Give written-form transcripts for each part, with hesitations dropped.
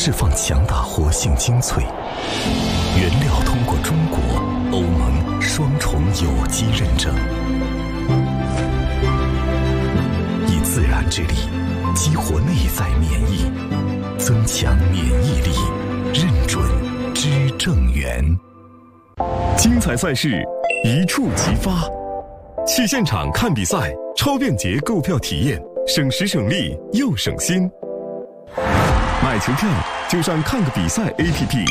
释放强大活性精粹，原料通过中国、欧盟双重有机认证，以自然之力激活内在免疫，增强免疫力，认准知正源。 精彩赛事一触即发，去现场看比赛，超便捷购票体验，省时省力又省心。买球票就上看个比赛 APP。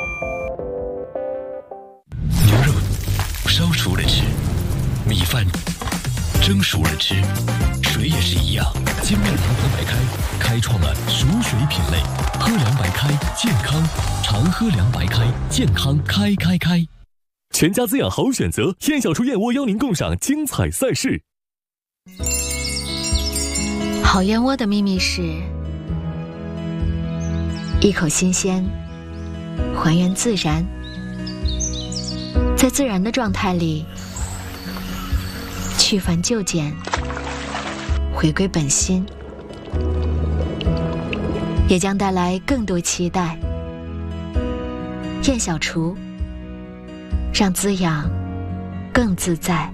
牛肉烧熟了吃，米饭蒸熟了吃，水也是一样。金麦郎喝白开开创了熟水品类，喝凉白开健康，常喝凉白开健康开。 全家滋养好选择，燕小厨燕窝邀您共赏精彩赛事。 好燕窝的秘密是一口新鲜，还原自然，在自然的状态里去繁就简，回归本心，也将带来更多期待。燕小厨，让滋养更自在。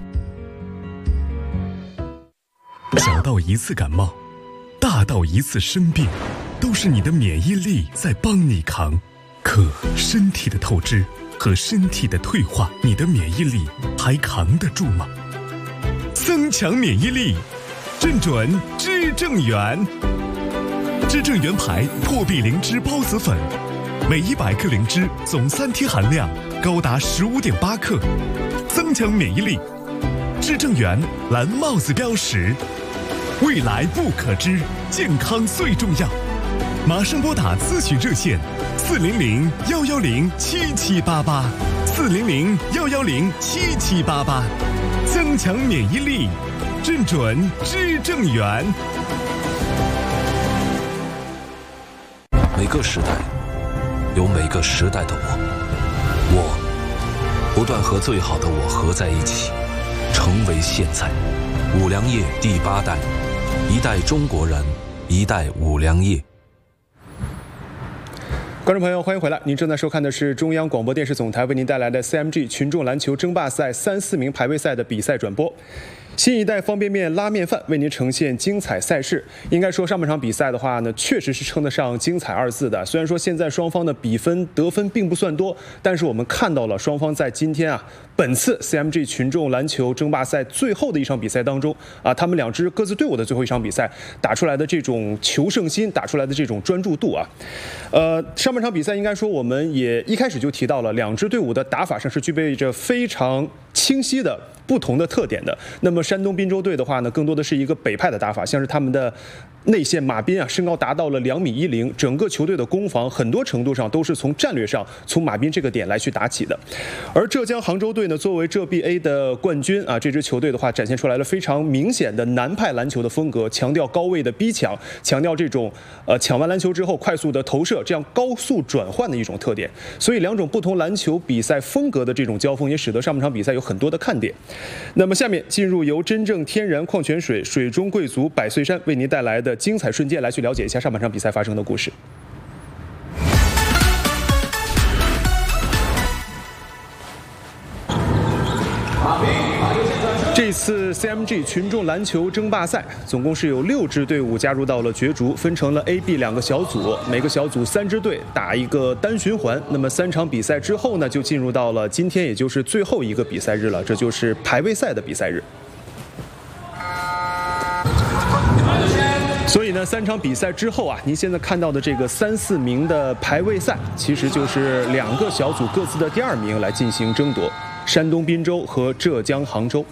小到一次感冒，大到一次生病，都是你的免疫力在帮你扛。可身体的透支和身体的退化，你的免疫力还扛得住吗？增强免疫力，认准知正源。知正源牌破壁灵芝孢子粉，每100克灵芝总3天含量高达15.8克，增强免疫力。知正源蓝帽子标识，未来不可知，健康最重要。马上拨打咨询热线400-110-7788，400-110-7788，增强免疫力，认准知正源。 每个时代有每个时代的我不断和最好的我合在一起，成为现在。五粮液第8代，一代中国人，一代五粮液。 观众朋友，欢迎回来！您正在收看的是中央广播电视总台为您带来的 CMG 群众篮球争霸赛3、4名排位赛的比赛转播。新一代方便面拉面饭为您呈现精彩赛事。应该说上半场比赛的话呢，确实是称得上精彩2字的。虽然说现在双方的比分得分并不算多，但是我们看到了双方在今天本次 CMG 群众篮球争霸赛最后的一场比赛当中他们两支各自队伍的最后一场比赛打出来的这种求胜心，打出来的这种专注度上半场比赛应该说我们也一开始就提到了，两支队伍的打法上是具备着非常清晰的不同的特点的。那么山东滨州队的话呢，更多的是一个北派的打法，像是他们的内线马斌身高达到了2.10米，整个球队的攻防很多程度上都是从战略上从马斌这个点来去打起的。而浙江杭州队呢，作为浙 BA 的冠军这支球队的话展现出来了非常明显的南派篮球的风格，强调高位的逼抢，强调这种抢完篮球之后快速的投射，这样高速转换的一种特点。所以两种不同篮球比赛风格的这种交锋，也使得上半场比赛有很多的看点。那么下面进入由真正天然矿泉水水中贵族百岁山为您带来的精彩瞬间，来去了解一下上半场比赛发生的故事。这次 CMG 群众篮球争霸赛总共是有6支队伍加入到了角逐，分成了 A、B 2个小组，每个小组3支队打一个单循环。那么3场比赛之后呢，就进入到了今天，也就是最后一个比赛日了，这就是排位赛的比赛日。所以呢，3场比赛之后您现在看到的这个3、4名的排位赛，其实就是2个小组各自的第2名来进行争夺，山东滨州和浙江杭州。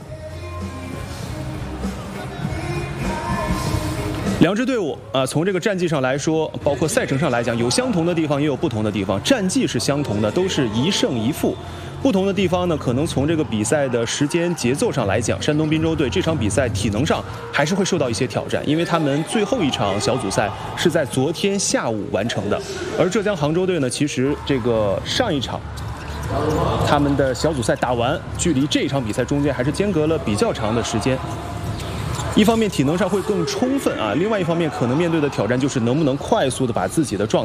两支队伍从这个战绩上来说，包括赛程上来讲，有相同的地方，也有不同的地方。战绩是相同的，都是1胜1负。不同的地方呢，可能从这个比赛的时间节奏上来讲，山东滨州队这场比赛体能上还是会受到一些挑战，因为他们最后一场小组赛是在昨天下午完成的。而浙江杭州队呢，其实这个上一场他们的小组赛打完，距离这一场比赛中间还是间隔了比较长的时间。一方面体能上会更充分另外一方面可能面对的挑战就是能不能快速的把自己的状态